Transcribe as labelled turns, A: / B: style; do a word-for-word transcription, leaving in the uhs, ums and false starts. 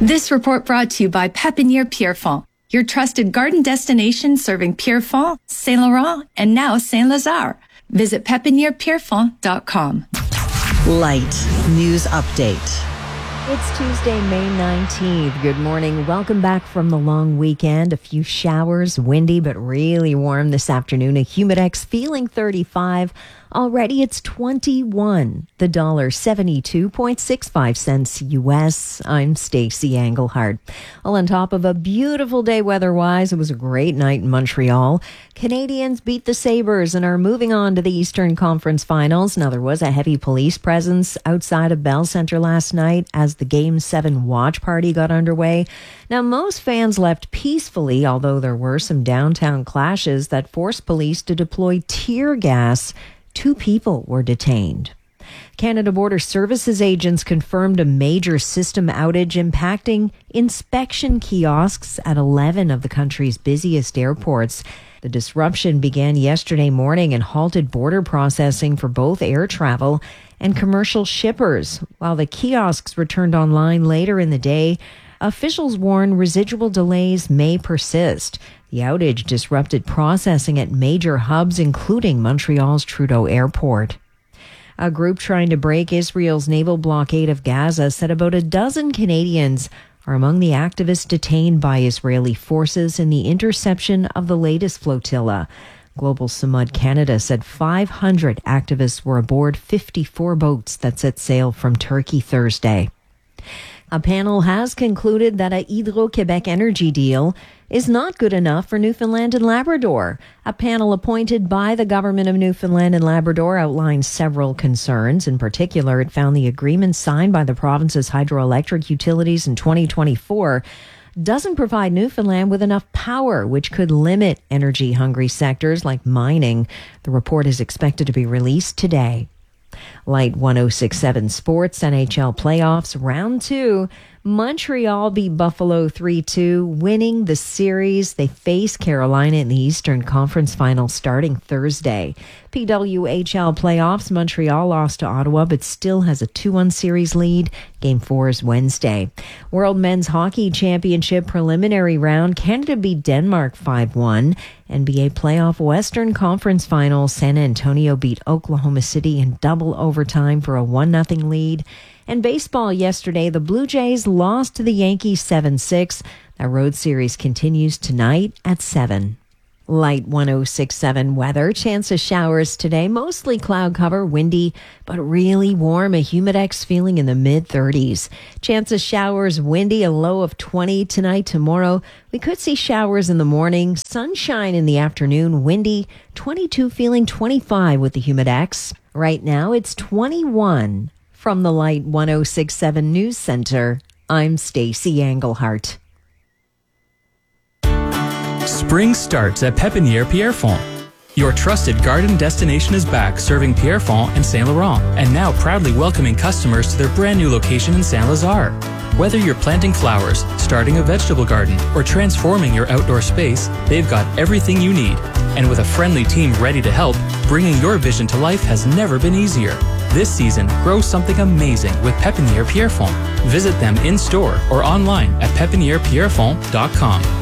A: This report brought to you by Pépinière Pierrefonds, your trusted garden destination serving Pierrefonds, Saint Laurent, and now Saint Lazare. Visit pepiniere pierrefonds dot com.
B: Light News Update.
C: It's Tuesday, May nineteenth. Good morning. Welcome back from the long weekend. A few showers, windy, but really warm this afternoon. A humidex feeling thirty-five. Already it's twenty-one. The dollar seventy-two point six five cents U S. I'm Stacey Engelhardt. Well, on top of a beautiful day weather-wise, it was a great night in Montreal. Canadiens beat the Sabres and are moving on to the Eastern Conference Finals. Now, there was a heavy police presence outside of Bell Centre last night as the Game seven watch party got underway. Now, most fans left peacefully, although there were some downtown clashes that forced police to deploy tear gas. Two people were detained. Canada Border Services agents confirmed a major system outage impacting inspection kiosks at eleven of the country's busiest airports. The disruption began yesterday morning and halted border processing for both air travel and commercial shippers. While the kiosks returned online later in the day, officials warn residual delays may persist. The outage disrupted processing at major hubs, including Montreal's Trudeau Airport. A group trying to break Israel's naval blockade of Gaza said about a dozen Canadians are among the activists detained by Israeli forces in the interception of the latest flotilla. Global Samud Canada said five hundred activists were aboard fifty-four boats that set sail from Turkey Thursday. A panel has concluded that a Hydro-Québec energy deal is not good enough for Newfoundland and Labrador. A panel appointed by the government of Newfoundland and Labrador outlined several concerns. In particular, it found the agreement signed by the province's hydroelectric utilities in twenty twenty-four doesn't provide Newfoundland with enough power, which could limit energy-hungry sectors like mining. The report is expected to be released today. Light one oh six point seven Sports, N H L Playoffs, Round two. Montreal beat Buffalo three two, winning the series. They face Carolina in the Eastern Conference Final starting Thursday. P W H L Playoffs, Montreal lost to Ottawa, but still has a two one series lead. Game four is Wednesday. World Men's Hockey Championship preliminary round, Canada beat Denmark five one. N B A Playoff Western Conference Final, San Antonio beat Oklahoma City in double overtime for a one nothing lead. And baseball yesterday, the Blue Jays lost to the Yankees seven six. That road series continues tonight at seven. Light one oh six point seven weather. Chance of showers today. Mostly cloud cover, windy, but really warm. A humidex feeling in the mid thirties. Chance of showers, windy, a low of twenty tonight. Tomorrow, we could see showers in the morning. Sunshine in the afternoon, windy. twenty-two feeling twenty-five with the humidex. Right now, it's twenty-one. From the Light one oh six point seven News Center, I'm Stacey Engelhardt.
D: Spring starts at Pépinière Pierrefonds. Your trusted garden destination is back, serving Pierrefonds and Saint Laurent, and now proudly welcoming customers to their brand new location in Saint Lazare. Whether you're planting flowers, starting a vegetable garden, or transforming your outdoor space, they've got everything you need. And with a friendly team ready to help, bringing your vision to life has never been easier. This season, grow something amazing with Pépinière Pierrefonds. Visit them in-store or online at pepiniere pierrefonds dot com.